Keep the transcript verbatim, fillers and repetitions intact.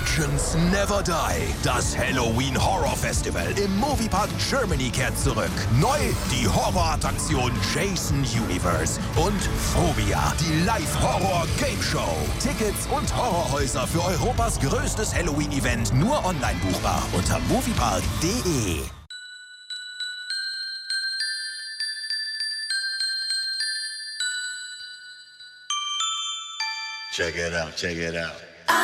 Legends never die. Das Halloween Horror Festival im Moviepark Germany kehrt zurück. Neu die Horrorattraktion Jason Universe und Phobia, die Live-Horror-Game-Show. Tickets und Horrorhäuser für Europas größtes Halloween-Event nur online buchbar unter moviepark punkt de. Check it out, check it out.